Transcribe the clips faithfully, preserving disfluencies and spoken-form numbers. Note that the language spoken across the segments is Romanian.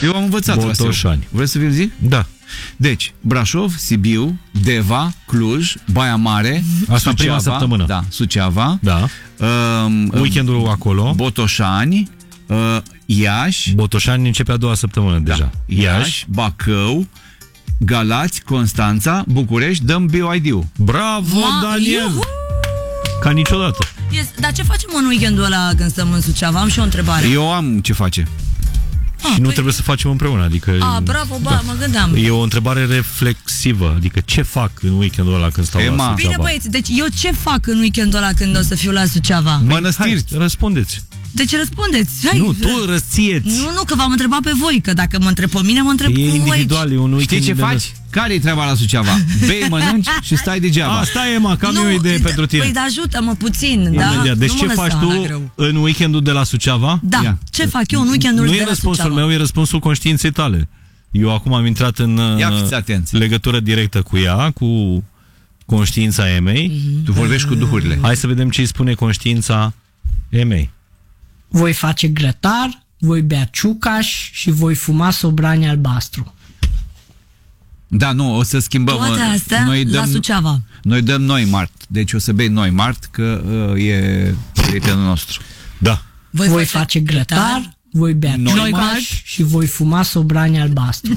Eu am învățat. Botoșani. Vrei să vi-l zic? Da. Deci, Brașov, Sibiu, Deva, Cluj, Baia Mare, asta în prima săptămână. Da, Suceava. Da. Um, Weekendul acolo. Botoșani, uh, Iași. Botoșani începe a doua săptămână Da. deja. Iași, Bacău, Galați, Constanța, București, dăm B O I D-ul. Bravo, Ma, Daniel! iuhu! Ca niciodată. Yes. Dar ce facem în weekendul ăla când stăm în Suceava? Am și o întrebare. Eu am ce face. Ah, și nu păi... trebuie să facem împreună, adică... Ah, bravo, ba, da. Mă gândeam. E o întrebare reflexivă, adică ce fac în weekendul ăla când stau Ema. la Suceava? Bine, băieți, deci eu ce fac în weekendul ăla când o să fiu la Suceava? Mănăstiri. Hai, răspundeți. Deci răspundeți. Hai. Nu, tu rățieți. Nu, nu, că v-am întrebat pe voi, că dacă mă întreb pe mine, mă întreb E cu individual, e un weekend. Știi ce de... faci? Care-i treaba la Suceava? Bei, mănânci și stai degeaba. A, stai, Ema, că am nu, eu o idee da, pentru tine. Păi, dar ajută-mă puțin, da? Imediat. Deci nu ce faci tu în weekendul de la Suceava? Da, Ia. ce fac eu în weekendul Nu de e la răspunsul Suceava? meu, e răspunsul conștiinței tale. Eu acum am intrat în Ia fiți atenți. legătură directă cu ea, cu conștiința Emei. Mm-hmm. Tu vorbești cu duhurile. Hai să vedem ce îi spune conștiința Emei. Voi face grătar, voi bea ciucaș și voi fuma sobrani albastru. Da, nu, o să schimbăm. Toate astea noi dăm, la Suceava. Noi dăm noi mart. Deci o să bei noi mart, că uh, e prietenul nostru. Da. Voi, voi face grătar, voi bea Noi ciucaș mart? și voi fuma sobrani albastru.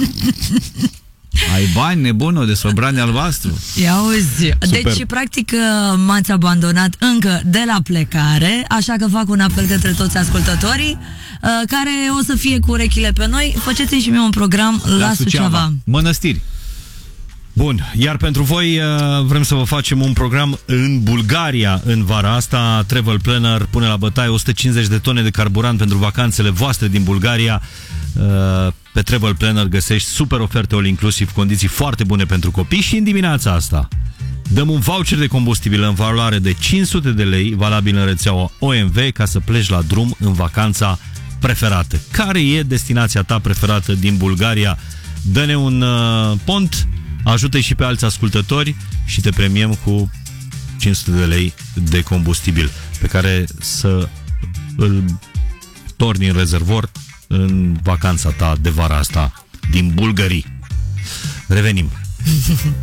Ai bani, nebună, de sobrani albastru. Ia auzi. Super. Deci, practic, m-ați abandonat încă de la plecare, așa că fac un apel către toți ascultătorii care o să fie cu urechile pe noi. Faceți-mi și mie un program la, la Suceava. Suceava. Mănăstiri. Bun, iar pentru voi vrem să vă facem un program în Bulgaria în vara asta. Travel Planner pune la bătaie o sută cincizeci de tone de carburant pentru vacanțele voastre din Bulgaria. Pe Travel Planner găsești super oferte all inclusiv, condiții foarte bune pentru copii și în dimineața asta dăm un voucher de combustibil în valoare de cinci sute de lei, valabil în rețeaua O M V, ca să pleci la drum în vacanța preferată. Care e destinația ta preferată din Bulgaria? Dă-ne un uh, pont, ajută-i și pe alți ascultători și te premiem cu cinci sute de lei de combustibil pe care să îl torni în rezervor în vacanța ta de vara asta din Bulgarii. Revenim.